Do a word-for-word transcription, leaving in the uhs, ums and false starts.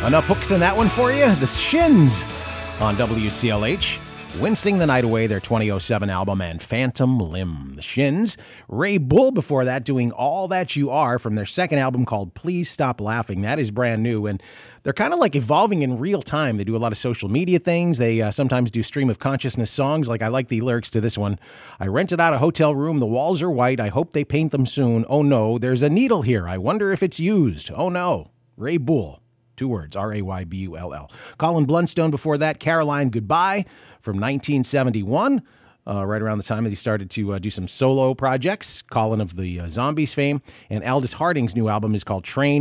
Enough hooks in that one for you. The Shins on W C L H. Wincing the Night Away, their twenty oh seven album, and Phantom Limb. The Shins. Ray Bull before that doing All That You Are from their second album called Please Stop Laughing. That is brand new, and they're kind of like evolving in real time. They do a lot of social media things. They uh, sometimes do stream of consciousness songs. Like I like the lyrics to this one. I rented out a hotel room. The walls are white. I hope they paint them soon. Oh no, there's a needle here. I wonder if it's used. Oh no. Ray Bull. Two words, R A Y B U L L. Colin Blunstone before that, Caroline Goodbye from nineteen seventy-one, uh, right around the time that he started to uh, do some solo projects. Colin of the uh, Zombies fame. And Aldous Harding's new album is called Train